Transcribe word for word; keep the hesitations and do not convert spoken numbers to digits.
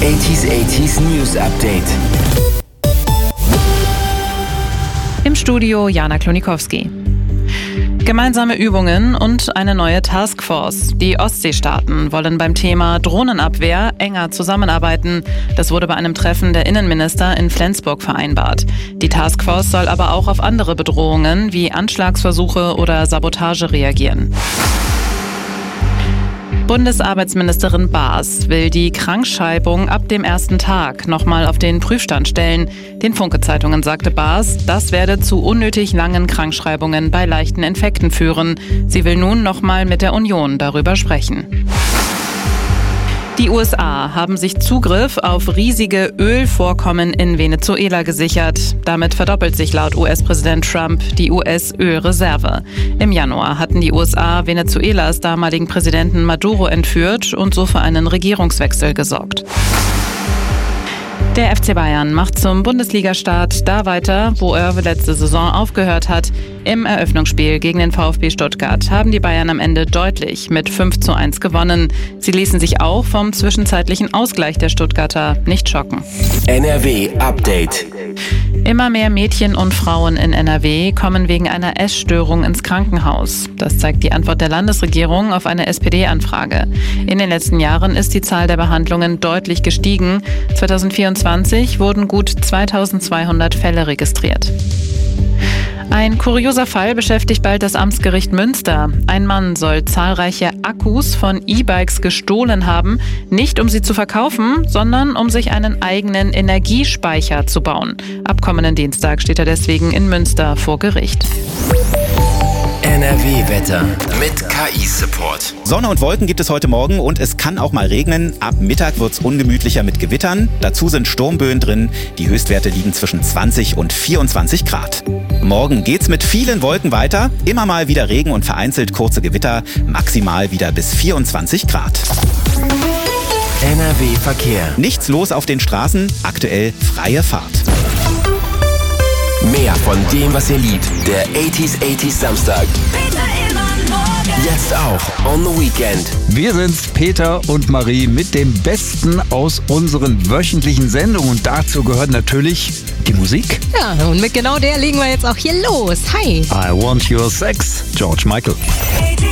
achtziger achtziger News Update. Im Studio Jana Klonikowski. Gemeinsame Übungen und eine neue Taskforce. Die Ostseestaaten wollen beim Thema Drohnenabwehr enger zusammenarbeiten. Das wurde bei einem Treffen der Innenminister in Flensburg vereinbart. Die Taskforce soll aber auch auf andere Bedrohungen wie Anschlagsversuche oder Sabotage reagieren. Bundesarbeitsministerin Baas will die Krankschreibung ab dem ersten Tag nochmal auf den Prüfstand stellen. Den Funke-Zeitungen sagte Baas, das werde zu unnötig langen Krankschreibungen bei leichten Infekten führen. Sie will nun nochmal mit der Union darüber sprechen. Die U S A haben sich Zugriff auf riesige Ölvorkommen in Venezuela gesichert. Damit verdoppelt sich laut U S-Präsident Trump die U S-Ölreserve. Im Januar hatten die U S A Venezuelas damaligen Präsidenten Maduro entführt und so für einen Regierungswechsel gesorgt. Der F C Bayern macht zum Bundesligastart da weiter, wo er letzte Saison aufgehört hat. Im Eröffnungsspiel gegen den VfB Stuttgart haben die Bayern am Ende deutlich mit fünf zu eins gewonnen. Sie ließen sich auch vom zwischenzeitlichen Ausgleich der Stuttgarter nicht schocken. N R W Update. Immer mehr Mädchen und Frauen in N R W kommen wegen einer Essstörung ins Krankenhaus. Das zeigt die Antwort der Landesregierung auf eine S P D-Anfrage. In den letzten Jahren ist die Zahl der Behandlungen deutlich gestiegen. zweitausendvierundzwanzig wurden gut zweitausendzweihundert Fälle registriert. Ein kurioser Fall beschäftigt bald das Amtsgericht Münster. Ein Mann soll zahlreiche Akkus von E-Bikes gestohlen haben, nicht um sie zu verkaufen, sondern um sich einen eigenen Energiespeicher zu bauen. Ab kommenden Dienstag steht er deswegen in Münster vor Gericht. N R W-Wetter mit K I-Support. Sonne und Wolken gibt es heute Morgen und es kann auch mal regnen. Ab Mittag wird es ungemütlicher mit Gewittern. Dazu sind Sturmböen drin. Die Höchstwerte liegen zwischen zwanzig und vierundzwanzig Grad. Morgen geht's mit vielen Wolken weiter. Immer mal wieder Regen und vereinzelt kurze Gewitter. Maximal wieder bis vierundzwanzig Grad. N R W-Verkehr. Nichts los auf den Straßen. Aktuell freie Fahrt. Mehr von dem, was ihr liebt. Der achtziger achtziger Samstag. Jetzt auch on the Weekend. Wir sind's, Peter und Marie, mit dem Besten aus unseren wöchentlichen Sendungen. Und dazu gehört natürlich die Musik. Ja, und mit genau der legen wir jetzt auch hier los. Hi. I Want Your Sex, George Michael.